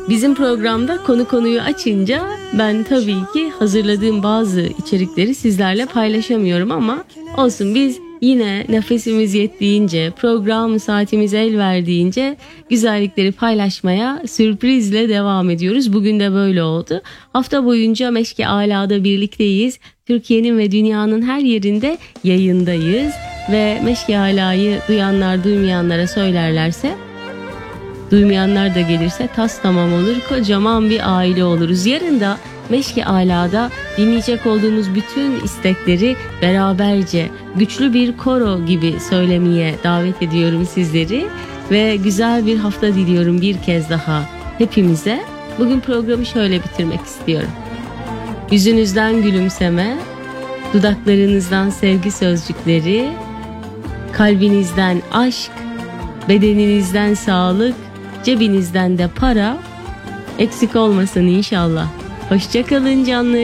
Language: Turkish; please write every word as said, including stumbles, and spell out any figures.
Bizim programda konu konuyu açınca ben tabii ki hazırladığım bazı içerikleri sizlerle paylaşamıyorum ama olsun, biz yine nefesimiz yettiğince, program saatimiz el verdiğince güzellikleri paylaşmaya sürprizle devam ediyoruz. Bugün de böyle oldu. Hafta boyunca Meşk-i Ala'da birlikteyiz. Türkiye'nin ve dünyanın her yerinde yayındayız ve Meşk-i Ala'yı duyanlar duymayanlara söylerlerse, duymayanlar da gelirse tas tamam olur, kocaman bir aile oluruz. Yarın da Meşk-i Ala'da dinleyecek olduğumuz bütün istekleri beraberce güçlü bir koro gibi söylemeye davet ediyorum sizleri ve güzel bir hafta diliyorum bir kez daha hepimize. Bugün programı şöyle bitirmek istiyorum. Yüzünüzden gülümseme, dudaklarınızdan sevgi sözcükleri, kalbinizden aşk, bedeninizden sağlık, cebinizden de para eksik olmasın inşallah. Hoşça kalın canlar.